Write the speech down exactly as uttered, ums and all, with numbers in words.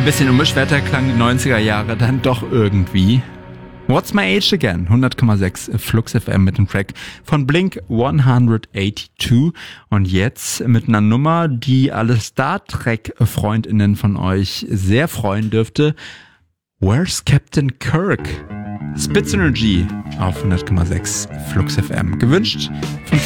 bisschen unbeschwerter klang die neunziger Jahre dann doch irgendwie. What's My Age Again? hundert Komma sechs Flux F M mit dem Track von Blink hundertzweiundachtzig. Und jetzt mit einer Nummer, die alle Star Trek-FreundInnen von euch sehr freuen dürfte. Where's Captain Kirk? Spitz Energy auf hundert Komma sechs Flux F M. Gewünscht von